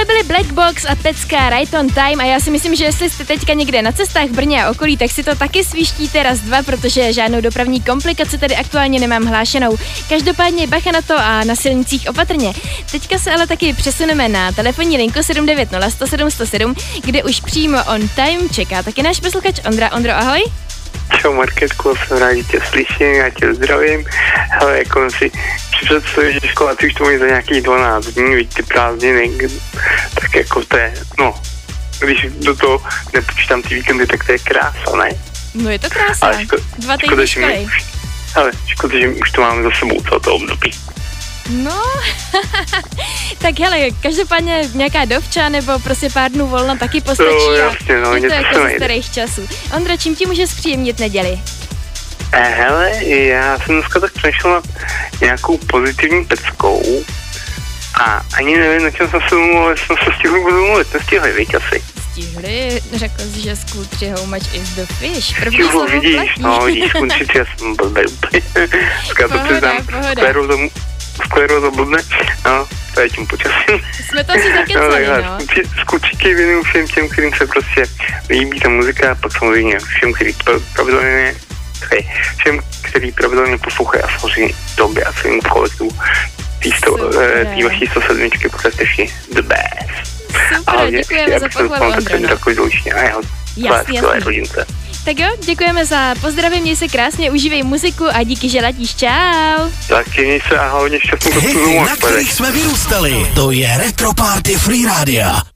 Tohle byly Black Box a Pecka Right on Time a já si myslím, že jestli jste teďka někde na cestách v Brně a okolí, tak si to taky svištíte raz, dva, protože žádnou dopravní komplikaci tady aktuálně nemám hlášenou. Každopádně bacha na to a na silnicích opatrně. Teďka se ale taky přesuneme na telefonní linku 790 107 107, kde už přímo on time čeká taky náš posluchač Ondra. Ondro, ahoj. Čau Marketku, jsem rád, že tě slyším, já tě zdravím. Hele, jako si představuji, že škola ty už to mají za nějakých 12 dní, víš, ty prázdniny, tak jako to je, no, když do toho nepočítám ty víkendy, tak to je krása, ne? No je to krása, 2 týdny školy. Ale škoda, že už to máme za sebou celé to období. No, tak hele, každopádně nějaká dovča nebo prostě pár dnů volna taky postačí. No, jasně, no, je to jako ze starých časů. Ondra, čím ti může zpříjemnit neděli? Hele, já jsem dneska tak přemýšlel nad nějakou pozitivní peckou a ani nevím, na čem jsem se domluvil, ale jsem se stihl domluvit, nestihli, víš, asi. Stihli, řekl jsi, že school 3 how much is the fish. První Stihu, slovo vidíš, platí. no, vidíš, určitě, já jsem blbej úplně. Dneska to přiznám, skléru to blbne, no, to je tím počasím. Jsme to asi zakecali, no. Určitě věnuju všem těm, kterým se prostě líbí ta muzika, a pak samozřejmě všem, pravidelně poslouchají a samozřejmě tobě a svým kolektivu tý vaší 107, protože jste všichni the best. Super, děkujeme za pochvalu, Ondro. Jasně. Tak jo, děkujeme za pozdravy, měj se krásně, užívej muziku a díky, že latíš, čau. Taky měj se a hlavně šťastnou Hity, na kterých jsme vyrůstali, to je Retro Party Free Rádia.